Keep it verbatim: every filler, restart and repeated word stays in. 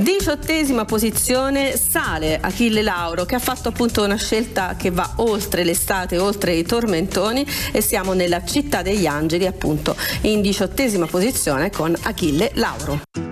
Diciottesima posizione sale Achille Lauro, che ha fatto appunto una scelta che va oltre l'estate, oltre i tormentoni, e siamo nella Città degli Angeli appunto in diciottesima posizione con Achille Lauro.